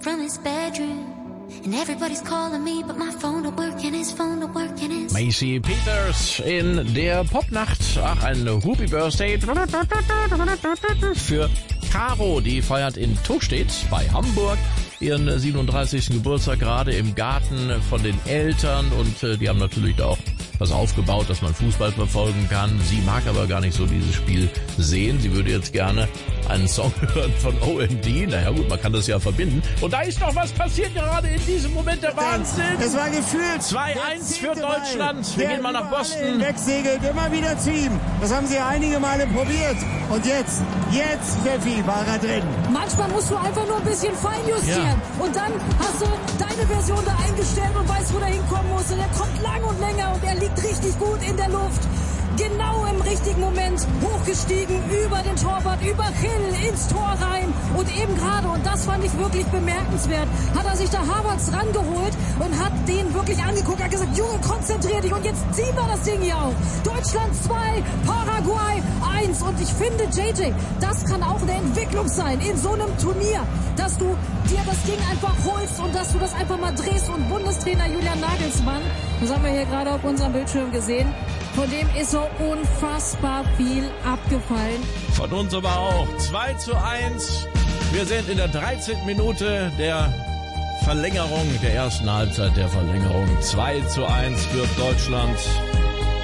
from his bedroom. And everybody's calling me, but my phone don't work and his phone don't work and his... Macy Peters in der Popnacht. Ach, ein Happy Birthday für Caro, die feiert in Tostedt bei Hamburg ihren 37. Geburtstag, gerade im Garten von den Eltern, und die haben natürlich da auch was aufgebaut, dass man Fußball verfolgen kann. Sie mag aber gar nicht so dieses Spiel sehen. Sie würde jetzt gerne einen Song hören von OMD. Naja gut, man kann das ja verbinden. Und da ist noch was passiert gerade in diesem Moment, der Wahnsinn. Es war gefühlt 2-1 für Deutschland. Wir gehen mal nach Boston. Wegsegelt immer wieder zu ihm. Das haben sie einige Male probiert. Und jetzt, Pfeffi, war er drin. Manchmal musst du einfach nur ein bisschen feinjustieren. Ja. Und dann hast du deine Version da eingestellt und weißt, wo der hinkommen muss. Und er kommt lang und länger und er liegt richtig gut in der Luft. Genau im richtigen Moment hochgestiegen, über den Torwart, über Hill ins Tor rein. Und eben gerade, und das fand ich wirklich bemerkenswert, hat er sich da Havertz rangeholt und hat den wirklich angeguckt, hat gesagt, Junge, konzentrier dich und jetzt ziehen wir das Ding hier auf. Deutschland 2, Paraguay 1. Und ich finde, JJ, das kann auch eine Entwicklung sein in so einem Turnier, dass du dir das Ding einfach holst und dass du das einfach mal drehst. Und Bundestrainer Julian Nagelsmann, das haben wir hier gerade auf unserem Bildschirm gesehen, von dem ist so unfassbar viel abgefallen. Von uns aber auch. 2:1. Wir sind in der 13. Minute der Verlängerung, der ersten Halbzeit der Verlängerung. 2:1 für Deutschland.